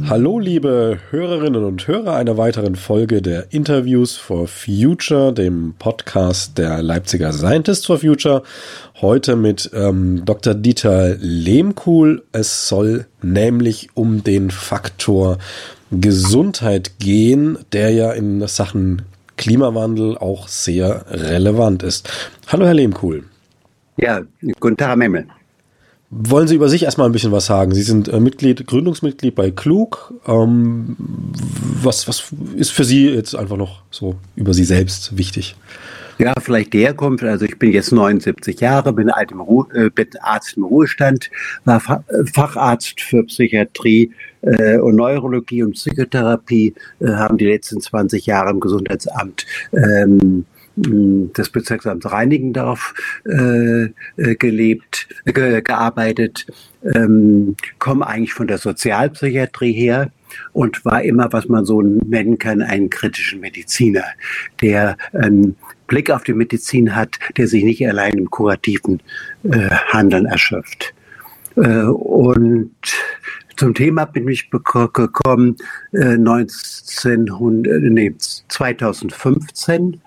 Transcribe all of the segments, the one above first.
Hallo liebe Hörerinnen und Hörer einer weiteren Folge der Interviews for Future, dem Podcast der Leipziger Scientists for Future. Heute mit Dr. Dieter Lehmkuhl. Es soll nämlich um den Faktor Gesundheit gehen, der ja in Sachen Klimawandel auch sehr relevant ist. Hallo Herr Lehmkuhl. Ja, guten Tag, Herr Memmel. Wollen Sie über sich erstmal ein bisschen was sagen? Sie sind Gründungsmitglied bei Klug. Was ist für Sie jetzt einfach noch so über Sie selbst wichtig? Ja, vielleicht die Herkunft. Also ich bin jetzt 79 Jahre, bin Arzt im Ruhestand, war Facharzt für Psychiatrie und Neurologie und Psychotherapie, haben die letzten 20 Jahre im Gesundheitsamt des Bezirksamts Reinickendorf gearbeitet, komme eigentlich von der Sozialpsychiatrie her und war immer, was man so nennen kann, einen kritischen Mediziner, der einen Blick auf die Medizin hat, der sich nicht allein im kurativen Handeln erschöpft. Und zum Thema bin ich gekommen 2015,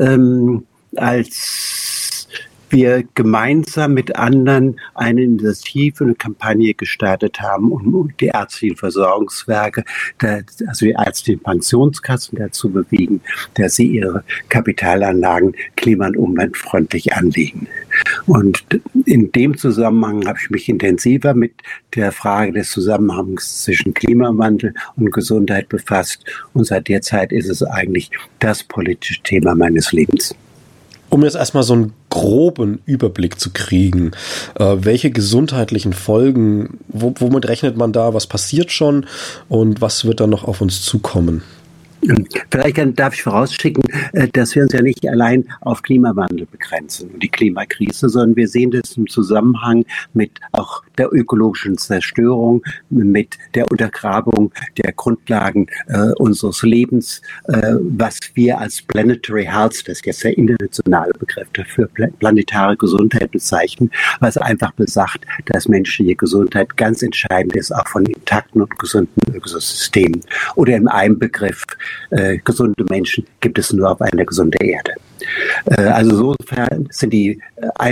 als wir gemeinsam mit anderen eine Initiative, eine Kampagne gestartet haben, um die ärztlichen Versorgungswerke, also die ärztlichen Pensionskassen dazu bewegen, dass sie ihre Kapitalanlagen klima- und umweltfreundlich anlegen. Und in dem Zusammenhang habe ich mich intensiver mit der Frage des Zusammenhangs zwischen Klimawandel und Gesundheit befasst. Und seit der Zeit ist es eigentlich das politische Thema meines Lebens. Um jetzt erstmal so einen groben Überblick zu kriegen, welche gesundheitlichen Folgen, womit rechnet man da, was passiert schon und was wird dann noch auf uns zukommen? Vielleicht darf ich vorausschicken, dass wir uns ja nicht allein auf Klimawandel begrenzen und die Klimakrise, sondern wir sehen das im Zusammenhang mit auch der ökologischen Zerstörung, mit der Untergrabung der Grundlagen unseres Lebens, was wir als Planetary Health, das ist jetzt der internationale Begriff dafür, planetare Gesundheit bezeichnen, was einfach besagt, dass menschliche Gesundheit ganz entscheidend ist, auch von intakten und gesunden Ökosystemen. Oder in einem Begriff, gesunde Menschen gibt es nur auf einer gesunden Erde. Also insofern sind die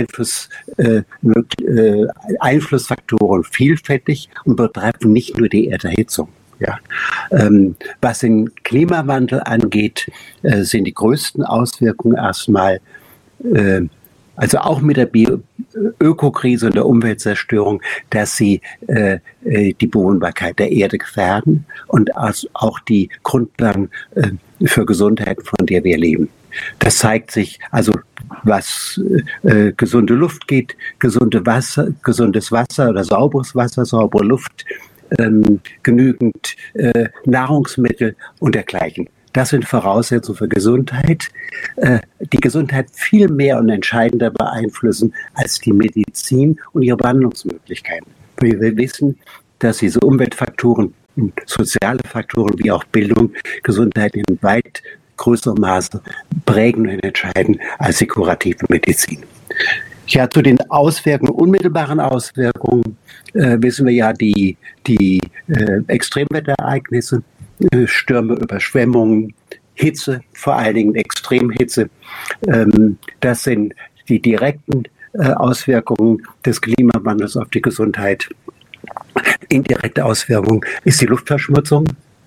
Einflussfaktoren vielfältig und betreffen nicht nur die Erderhitzung. Ja. Was den Klimawandel angeht, sind die größten Auswirkungen erstmal, also auch mit der Ökokrise und der Umweltzerstörung, dass sie die Bewohnbarkeit der Erde gefährden und auch die Grundlagen für Gesundheit, von der wir leben. Das zeigt sich, also was gesunde Luft geht, gesundes Wasser oder sauberes Wasser, saubere Luft, genügend Nahrungsmittel und dergleichen. Das sind Voraussetzungen für Gesundheit, die Gesundheit viel mehr und entscheidender beeinflussen als die Medizin und ihre Behandlungsmöglichkeiten. Wir wissen, dass diese Umweltfaktoren und soziale Faktoren wie auch Bildung Gesundheit in weit größerem Maße prägen und entscheiden als die kurative Medizin. Ja, zu den Auswirkungen, unmittelbaren Auswirkungen, wissen wir ja die Extremwetterereignisse, Stürme, Überschwemmungen, Hitze, vor allen Dingen Extremhitze. Das sind die direkten Auswirkungen des Klimawandels auf die Gesundheit. Indirekte Auswirkung ist die Luftverschmutzung.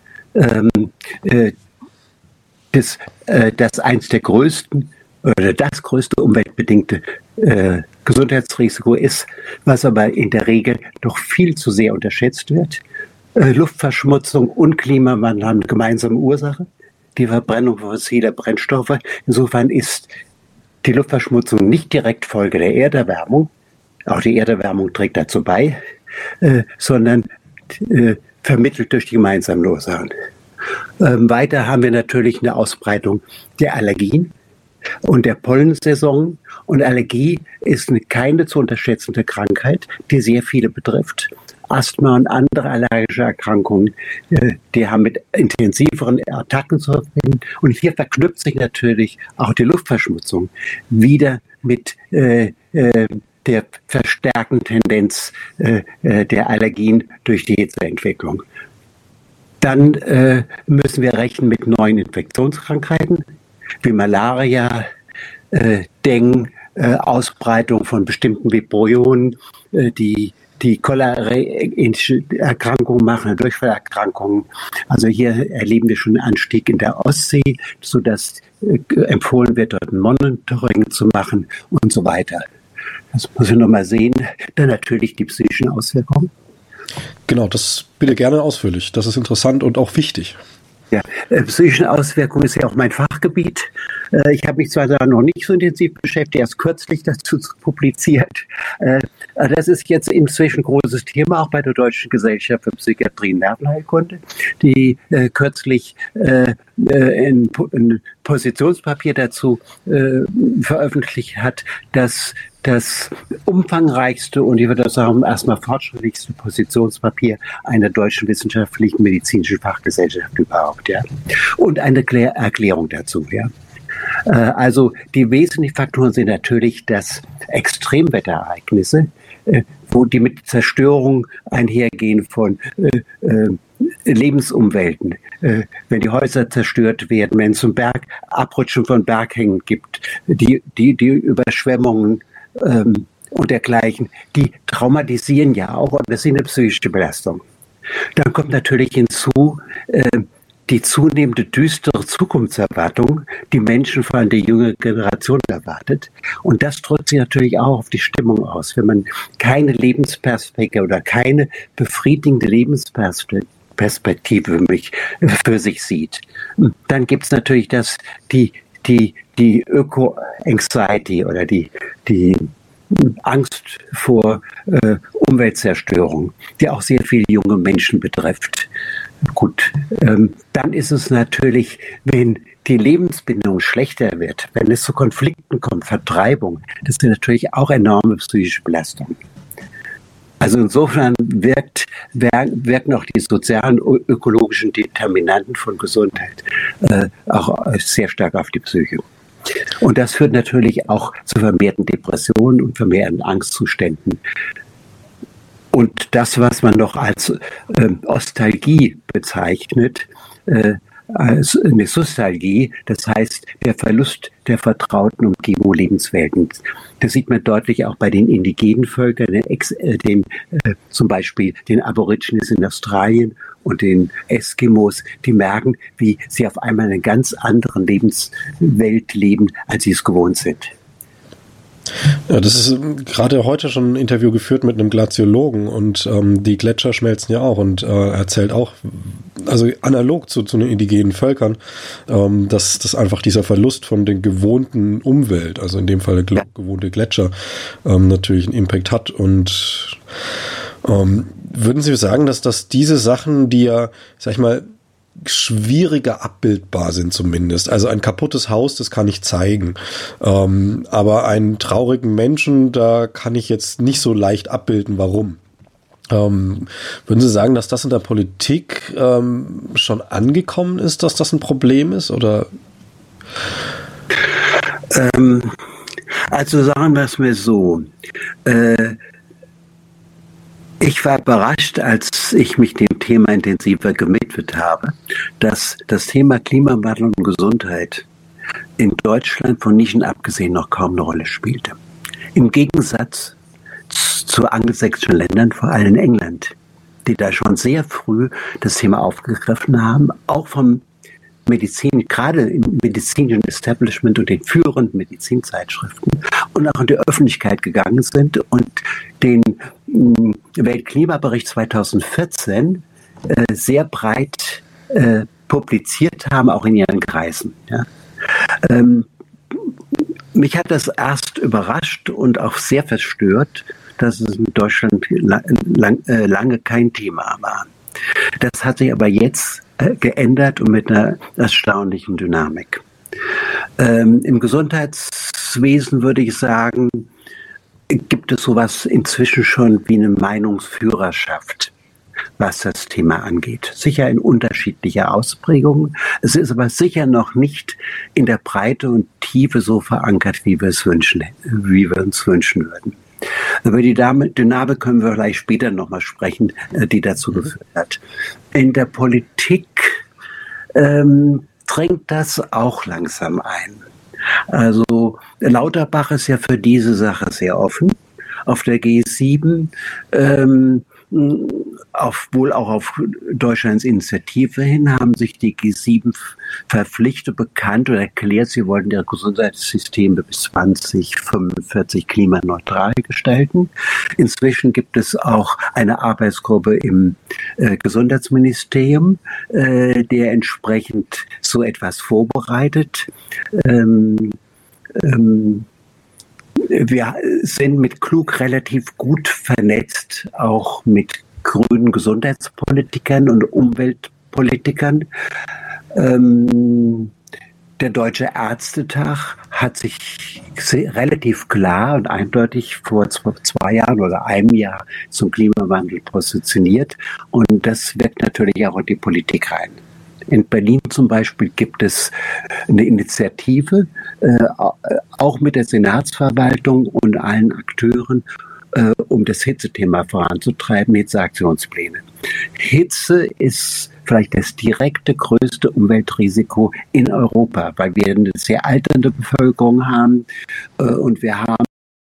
Das eins der größten oder das größte umweltbedingte Gesundheitsrisiko ist, was aber in der Regel doch viel zu sehr unterschätzt wird. Luftverschmutzung und Klimawandel haben eine gemeinsame Ursache, die Verbrennung fossiler Brennstoffe. Insofern ist die Luftverschmutzung nicht direkt Folge der Erderwärmung, auch die Erderwärmung trägt dazu bei, sondern vermittelt durch die gemeinsamen Ursachen. Weiter haben wir natürlich eine Ausbreitung der Allergien und der Pollensaison. Und Allergie ist keine zu unterschätzende Krankheit, die sehr viele betrifft. Asthma und andere allergische Erkrankungen, die haben mit intensiveren Attacken zu tun. Und hier verknüpft sich natürlich auch die Luftverschmutzung wieder mit der verstärkten Tendenz der Allergien durch die Hitzeentwicklung. Dann müssen wir rechnen mit neuen Infektionskrankheiten wie Malaria, Dengue, Ausbreitung von bestimmten Vibrionen, die Cholera-Erkrankungen machen, Durchfallerkrankungen. Also hier erleben wir schon einen Anstieg in der Ostsee, sodass empfohlen wird, dort ein Monitoring zu machen und so weiter. Das muss ich nochmal sehen. Dann natürlich die psychischen Auswirkungen. Genau, das bitte gerne ausführlich. Das ist interessant und auch wichtig. Ja, psychischen Auswirkungen ist ja auch mein Fachgebiet. Ich habe mich zwar da noch nicht so intensiv beschäftigt, erst kürzlich dazu publiziert. Das ist jetzt inzwischen ein großes Thema, auch bei der Deutschen Gesellschaft für Psychiatrie und Nervenheilkunde, die kürzlich ein Positionspapier dazu veröffentlicht hat, dass das umfangreichste und ich würde sagen erstmal fortschrittlichste Positionspapier einer deutschen wissenschaftlichen medizinischen Fachgesellschaft überhaupt, ja. Und eine Erklärung dazu, ja. Also die wesentlichen Faktoren sind natürlich, dass Extremwetterereignisse, wo die mit Zerstörung einhergehen von Lebensumwelten, wenn die Häuser zerstört werden, wenn es zum Abrutschen von Berghängen gibt, die Überschwemmungen und dergleichen, die traumatisieren ja auch und das ist eine psychische Belastung. Dann kommt natürlich hinzu die zunehmende düstere Zukunftserwartung, die Menschen, vor allem die junge Generation, erwartet. Und das drückt sich natürlich auch auf die Stimmung aus. Wenn man keine Lebensperspektive oder keine befriedigende Lebensperspektive für sich sieht, dann gibt es natürlich die Öko-Anxiety oder die Angst vor Umweltzerstörung, die auch sehr viele junge Menschen betrifft. Gut, dann ist es natürlich, wenn die Lebensbindung schlechter wird, wenn es zu Konflikten kommt, Vertreibung, das ist natürlich auch enorme psychische Belastung. Also insofern wirken auch die sozialen, ökologischen Determinanten von Gesundheit auch sehr stark auf die Psyche. Und das führt natürlich auch zu vermehrten Depressionen und vermehrten Angstzuständen. Und das, was man noch als Ostalgie bezeichnet, als eine Sustalgie, das heißt der Verlust der vertrauten Umgebung, Lebenswelten. Das sieht man deutlich auch bei den indigenen Völkern, zum Beispiel den Aborigines in Australien und den Eskimos, die merken, wie sie auf einmal in einer ganz anderen Lebenswelt leben, als sie es gewohnt sind. Ja, das ist gerade heute schon ein Interview geführt mit einem Glaziologen und die Gletscher schmelzen ja auch und er erzählt auch, also analog zu den indigenen Völkern, dass das einfach dieser Verlust von der gewohnten Umwelt, also in dem Fall gewohnte Gletscher, natürlich einen Impact hat. Und würden Sie sagen, dass diese Sachen, die ja, sag ich mal, schwieriger abbildbar sind zumindest. Also ein kaputtes Haus, das kann ich zeigen. Aber einen traurigen Menschen, da kann ich jetzt nicht so leicht abbilden, warum. Würden Sie sagen, dass das in der Politik schon angekommen ist, dass das ein Problem ist? Oder? Also sagen wir es mir so. Ich war überrascht, als ich mich dem Thema intensiver gewidmet habe, dass das Thema Klimawandel und Gesundheit in Deutschland von Nischen abgesehen noch kaum eine Rolle spielte. Im Gegensatz zu angelsächsischen Ländern, vor allem in England, die da schon sehr früh das Thema aufgegriffen haben, auch vom gerade im medizinischen Establishment und den führenden Medizinzeitschriften und auch in die Öffentlichkeit gegangen sind und den Weltklimabericht 2014 sehr breit publiziert haben, auch in ihren Kreisen. Ja. Mich hat das erst überrascht und auch sehr verstört, dass es in Deutschland lange kein Thema war. Das hat sich aber jetzt geändert und mit einer erstaunlichen Dynamik. Im Gesundheitswesen würde ich sagen, gibt es sowas inzwischen schon wie eine Meinungsführerschaft, was das Thema angeht. Sicher in unterschiedlicher Ausprägung. Es ist aber sicher noch nicht in der Breite und Tiefe so verankert, wie wir uns wünschen würden. Über die Dynamik können wir vielleicht später nochmal sprechen, die dazu geführt hat. In der Politik dringt das auch langsam ein. Also Lauterbach ist ja für diese Sache sehr offen. Auf der G7, wohl auch auf Deutschlands Initiative hin, haben sich die G7 verpflichtet, bekannt oder erklärt, sie wollten ihre Gesundheitssysteme bis 2045 klimaneutral gestalten. Inzwischen gibt es auch eine Arbeitsgruppe im Gesundheitsministerium, der entsprechend so etwas vorbereitet. Wir sind mit Klug relativ gut vernetzt, auch mit grünen Gesundheitspolitikern und Umweltpolitikern. Der Deutsche Ärztetag hat sich relativ klar und eindeutig vor 2 Jahren oder einem Jahr zum Klimawandel positioniert. Und das wirkt natürlich auch in die Politik rein. In Berlin zum Beispiel gibt es eine Initiative, auch mit der Senatsverwaltung und allen Akteuren, um das Hitzethema voranzutreiben, Hitzeaktionspläne. Hitze ist vielleicht das direkte größte Umweltrisiko in Europa, weil wir eine sehr alternde Bevölkerung haben und wir haben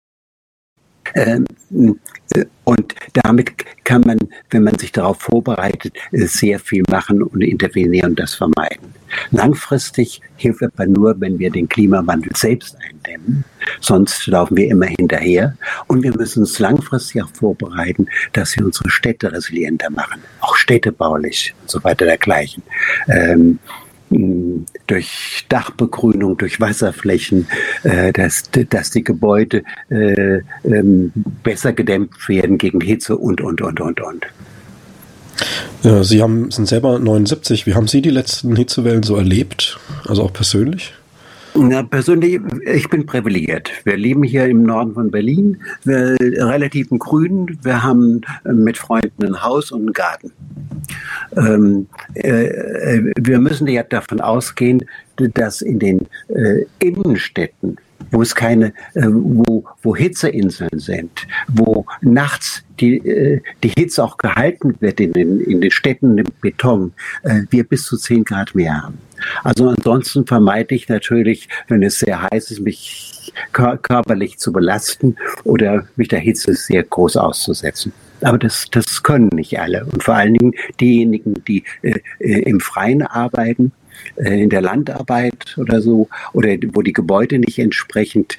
und damit kann man, wenn man sich darauf vorbereitet, sehr viel machen und intervenieren und das vermeiden. Langfristig hilft aber nur, wenn wir den Klimawandel selbst eindämmen. Sonst laufen wir immer hinterher. Und wir müssen uns langfristig auch vorbereiten, dass wir unsere Städte resilienter machen. Auch städtebaulich und so weiter dergleichen. Durch Dachbegrünung, durch Wasserflächen, dass die Gebäude besser gedämmt werden gegen Hitze und. Ja, Sie sind selber 79. Wie haben Sie die letzten Hitzewellen so erlebt? Also auch persönlich? Na, persönlich, ich bin privilegiert. Wir leben hier im Norden von Berlin, relativ im Grünen. Wir haben mit Freunden ein Haus und einen Garten. Wir müssen ja davon ausgehen, dass in den Innenstädten, wo es wo Hitzeinseln sind, wo nachts die Hitze auch gehalten wird in den Städten im Beton, wir bis zu 10 Grad mehr haben. Also ansonsten vermeide ich natürlich, wenn es sehr heiß ist, mich körperlich zu belasten oder mich der Hitze sehr groß auszusetzen. Aber das können nicht alle. Und vor allen Dingen diejenigen, die im Freien arbeiten, in der Landarbeit oder so, oder wo die Gebäude nicht entsprechend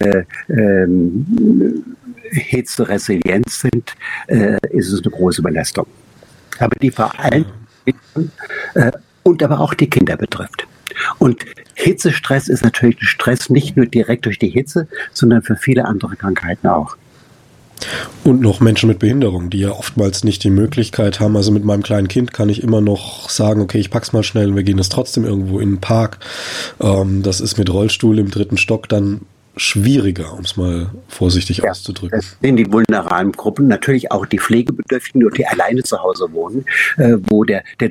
hitzeresilient sind, ist es eine große Belastung. Aber die vor allem und aber auch die Kinder betrifft. Und Hitzestress ist natürlich ein Stress nicht nur direkt durch die Hitze, sondern für viele andere Krankheiten auch. Und noch Menschen mit Behinderung, die ja oftmals nicht die Möglichkeit haben. Also mit meinem kleinen Kind kann ich immer noch sagen, okay, ich pack's mal schnell und wir gehen jetzt trotzdem irgendwo in den Park. Das ist mit Rollstuhl im 3. Stock dann schwieriger, um es mal vorsichtig auszudrücken. Das sind die vulnerablen Gruppen, natürlich auch die Pflegebedürftigen und die alleine zu Hause wohnen, wo der